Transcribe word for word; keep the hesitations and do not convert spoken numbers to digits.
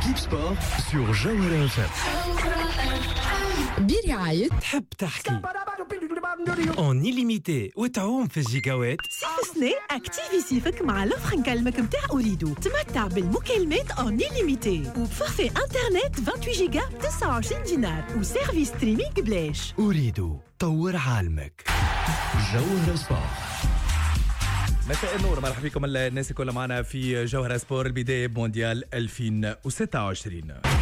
L'équipe sport sur Jawhara F M. برعاية تحب تحكي اون illimité وتعوم في الجيجاوات. صيف سنة اكتيفي صيفك مع لوفر نكلمك متاع أريدو. تمتع بالمكالمات اون illimité وبفورفي انترنت ثمانية وعشرين جيجا ب تسعة وعشرين دينار وسيرفيس ستريمينغ بلاش. أريد طور عالمك. جوهرة سبور. مساء النور، مرحبا بكم الناس كلها معنا في جوهرة سبور. البداية بمونديال ألفين وستة وعشرين.